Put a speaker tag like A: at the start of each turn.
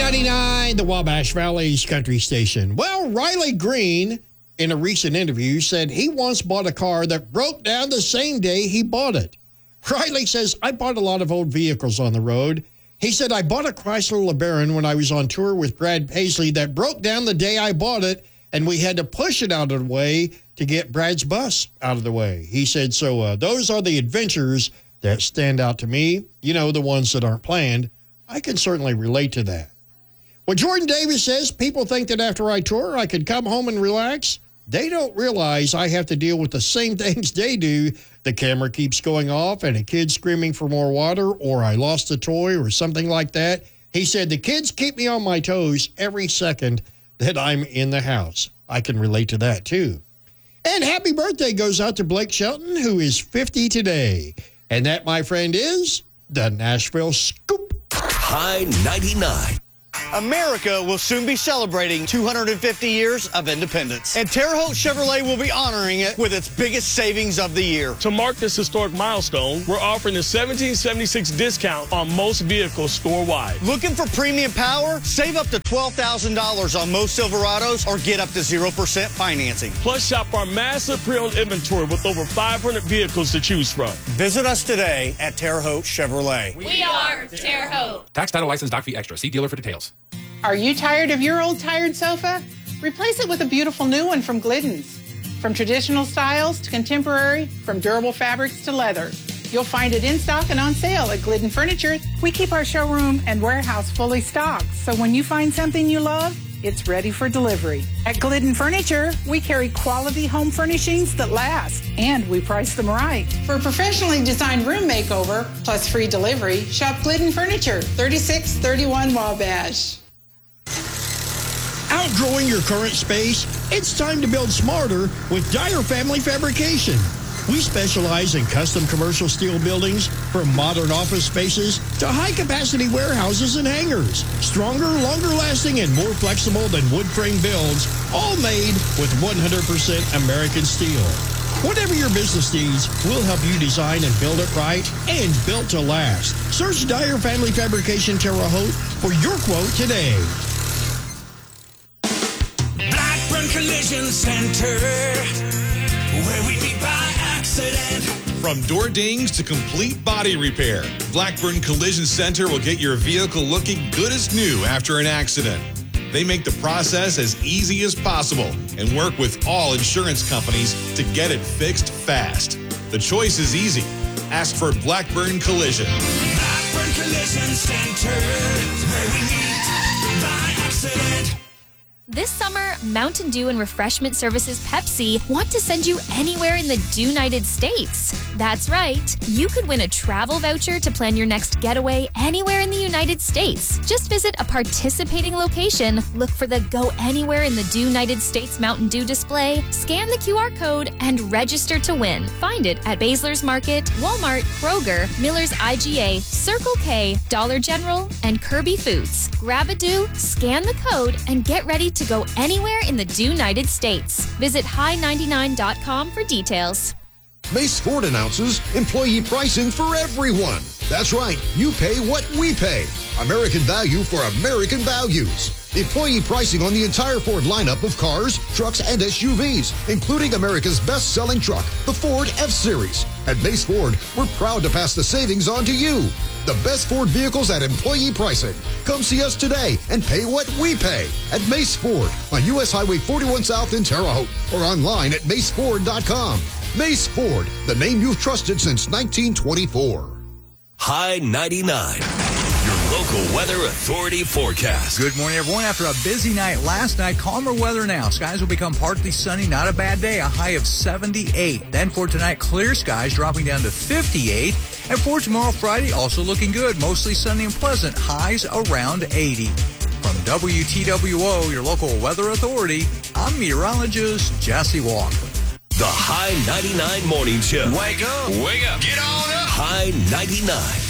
A: 99, the Wabash Valley's country station. Well, Riley Green, in a recent interview, said he once bought a car that broke down the same day he bought it. Riley says, I bought a lot of old vehicles on the road. He said, I bought a Chrysler LeBaron when I was on tour with Brad Paisley that broke down the day I bought it, and we had to push it out of the way to get Brad's bus out of the way. He said, so those are the adventures that stand out to me. You know, the ones that aren't planned. I can certainly relate to that. Well, Jordan Davis says, people think that after I tour, I could come home and relax. They don't realize I have to deal with the same things they do. The camera keeps going off and a kid screaming for more water, or I lost a toy or something like that. He said, the kids keep me on my toes every second that I'm in the house. I can relate to that, too. And happy birthday goes out to Blake Shelton, who is 50 today. And that, my friend, is the Nashville Scoop.
B: High 99.
C: America will soon be celebrating 250 years of independence, and Terre Haute Chevrolet will be honoring it with its biggest savings of the year.
D: To mark this historic milestone, we're offering a 1776 discount on most vehicles store-wide.
C: Looking for premium power? Save up to $12,000 on most Silverados or get up to 0% financing.
D: Plus, shop our massive pre-owned inventory with over 500 vehicles to choose from.
C: Visit us today at Terre Haute Chevrolet.
E: We are Terre Haute.
F: Tax, title, license, doc fee extra. See dealer for details.
G: Are you tired of your old tired sofa? Replace it with a beautiful new one from Glidden's. From traditional styles to contemporary, from durable fabrics to leather. You'll find it in stock and on sale at Glidden Furniture. We keep our showroom and warehouse fully stocked, so when you find something you love, it's ready for delivery. At Glidden Furniture, we carry quality home furnishings that last, and we price them right. For a professionally designed room makeover, plus free delivery, shop Glidden Furniture, 3631 Wabash.
A: Outgrowing your current space? It's time to build smarter with Dyer Family Fabrication. We specialize in custom commercial steel buildings, from modern office spaces to high-capacity warehouses and hangars. Stronger, longer-lasting, and more flexible than wood frame builds, all made with 100% American steel. Whatever your business needs, we'll help you design and build it right and built to last. Search Dyer Family Fabrication Terre Haute for your quote today.
B: Blackburn Collision Center, where we meet by accident.
H: From door dings to complete body repair, Blackburn Collision Center will get your vehicle looking good as new after an accident. They make the process as easy as possible and work with all insurance companies to get it fixed fast. The choice is easy. Ask for Blackburn Collision.
B: Blackburn Collision Center, where we meet by accident.
E: This summer, Mountain Dew and Refreshment Services Pepsi want to send you anywhere in the United States. That's right. You could win a travel voucher to plan your next getaway anywhere in the United States. Just visit a participating location, look for the Go Anywhere in the United States Mountain Dew display, scan the QR code, and register to win. Find it at Basler's Market, Walmart, Kroger, Miller's IGA, Circle K, Dollar General, and Kirby Foods. Grab a Dew, scan the code, and get ready to go anywhere in the United States. Visit high99.com for details.
I: Mace Ford announces employee pricing for everyone. That's right, you pay what we pay. American value for American values. Employee pricing on the entire Ford lineup of cars, trucks, and SUVs, including America's best-selling truck, the Ford F-Series. At Mace Ford, we're proud to pass the savings on to you. The best Ford vehicles at employee pricing. Come see us today and pay what we pay at Mace Ford on U.S. Highway 41 South in Terre Haute or online at maceford.com. Mace Ford, the name you've trusted since 1924.
B: High 99, your local weather authority forecast.
J: Good morning, everyone. After a busy night last night, calmer weather now. Skies will become partly sunny. Not a bad day. A high of 78. Then for tonight, clear skies dropping down to 58. And for tomorrow, Friday, also looking good. Mostly sunny and pleasant. Highs around 80. From WTWO, your local weather authority, I'm meteorologist Jesse Walker.
B: The High 99 Morning Show.
H: Wake up.
B: Wake up.
H: Get on up.
B: High 99.